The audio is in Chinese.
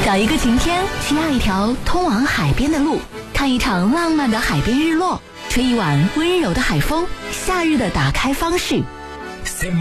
找一个晴天，去压一条通往海边的路，看一场浪漫的海边日落，吹一碗温柔的海风，夏日的打开方式。